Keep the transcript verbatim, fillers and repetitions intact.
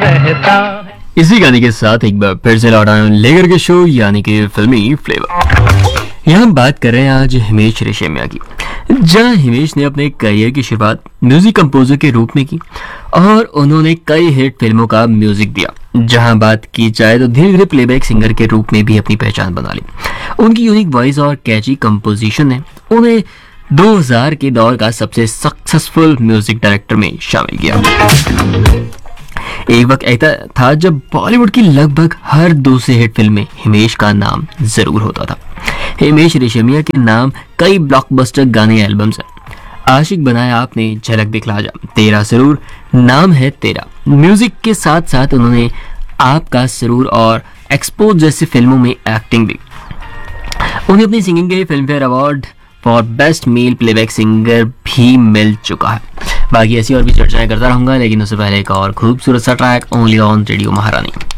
रहता है। इसी गाने के साथ एक बार फिर से लौट आए लेकर के शो यानी कि फिल्मी फ्लेवर। यहाँ हम बात कर रहे हैं आज हिमेश रेशमिया की, जहाँ हिमेश ने अपने करियर की शुरुआत म्यूजिक कंपोजर के रूप में की और उन्होंने कई हिट फिल्मों का म्यूजिक दिया। जहाँ बात की जाए तो धीरे धीरे प्लेबैक सिंगर के रूप में भी अपनी पहचान बना ली। उनकी यूनिक वॉइस और कैची कंपोजिशन ने उन्हें दो हज़ार के दौर का सबसे सक्सेसफुल म्यूजिक डायरेक्टर में शामिल किया। एक वक्त ऐसा था जब बॉलीवुड की लगभग हर दूसरी हिट फिल्म में हिमेश का नाम जरूर होता था। हिमेश रेशमिया के नाम कई ब्लॉकबस्टर गाने एल्बम्स हैं। आशिक बनाया आपने, झलक दिखला जा, तेरा सरूर, नाम है तेरा। म्यूजिक के साथ साथ उन्होंने आपका सरूर और एक्सपोज जैसी फिल्मों में एक्टिंग दी। उन्हें अपनी सिंगिंग के लिए film fair award for best male playback singer भी मिल चुका है। बाकी ऐसी और भी चर्चाएं करता रहूंगा, लेकिन उससे पहले एक और खूबसूरत सा ट्रैक ओनली ऑन रेडियो महारानी।